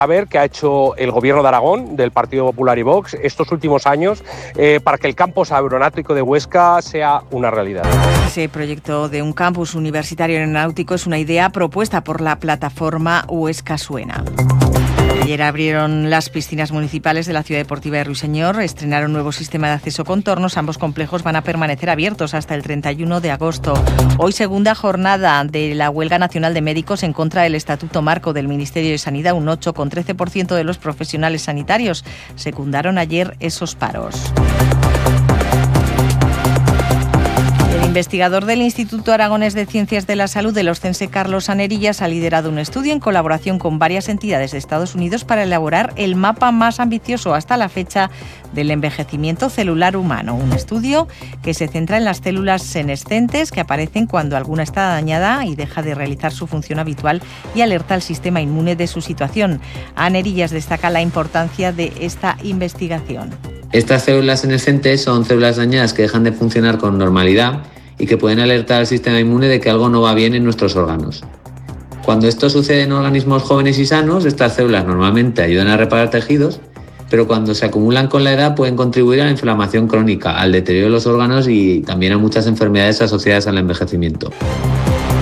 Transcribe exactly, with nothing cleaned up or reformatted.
A ver qué ha hecho el gobierno de Aragón, del Partido Popular y Vox, estos últimos años eh, para que el campus aeronáutico de Huesca sea una realidad. Ese proyecto de un campus universitario aeronáutico es una idea propuesta por la plataforma Huesca Suena. Ayer abrieron las piscinas municipales de la Ciudad Deportiva de Ruiseñor, estrenaron un nuevo sistema de acceso con tornos. Ambos complejos van a permanecer abiertos hasta el treinta y uno de agosto. Hoy segunda jornada de la huelga nacional de médicos en contra del Estatuto Marco del Ministerio de Sanidad. Un ocho coma trece por ciento de los profesionales sanitarios secundaron ayer esos paros. El investigador del Instituto Aragonés de Ciencias de la Salud del Oscense, Carlos Anerillas, ha liderado un estudio en colaboración con varias entidades de Estados Unidos para elaborar el mapa más ambicioso hasta la fecha del envejecimiento celular humano. Un estudio que se centra en las células senescentes que aparecen cuando alguna está dañada y deja de realizar su función habitual y alerta al sistema inmune de su situación. Anerillas destaca la importancia de esta investigación. Estas células senescentes son células dañadas que dejan de funcionar con normalidad y que pueden alertar al sistema inmune de que algo no va bien en nuestros órganos. Cuando esto sucede en organismos jóvenes y sanos, estas células normalmente ayudan a reparar tejidos, pero cuando se acumulan con la edad pueden contribuir a la inflamación crónica, al deterioro de los órganos y también a muchas enfermedades asociadas al envejecimiento.